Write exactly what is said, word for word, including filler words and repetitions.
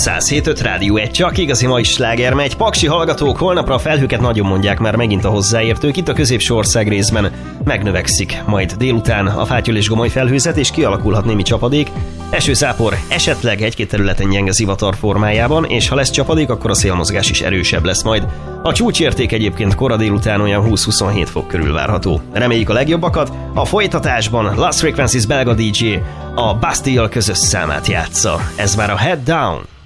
száz hét öt Rádió egy, csak igazi mai sláger megy. Paksi hallgatók, holnapra a felhőket nagyon mondják már megint a hozzáértők. Itt a középső ország részben megnövekszik majd délután a Fátyol és Gomoly felhőzet, és kialakulhat némi csapadék. Esőszápor esetleg egy-két területen gyenge zivatar formájában, és ha lesz csapadék, akkor a szélmozgás is erősebb lesz majd. A csúcsérték egyébként kora délután olyan húsz-huszonhét fok körül várható. Reméljük a legjobbakat. A folytatásban Lost Frequencies belga dé dzsé a Bastille közös számát játsza. Ez már a Head Down.